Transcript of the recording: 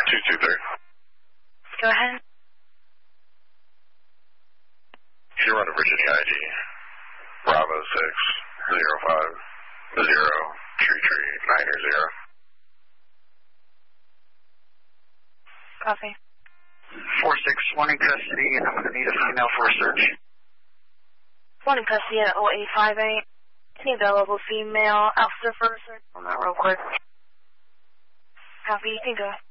223. Go ahead. You run a Virginia ID. Bravo 605 0 tree 90. Copy. 461 in custody, and I'm going to need a female for a search. One in custody at 0858. Any available female officer for a search on that real quick? Copy, you can go.